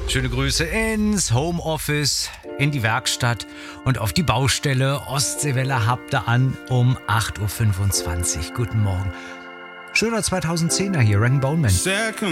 Schöne Grüße ins Homeoffice, in die Werkstatt und auf die Baustelle. Ostseewelle habt ihr an um 8.25 Uhr. Guten Morgen. Schöner 2010er hier, Rankin Bone Man.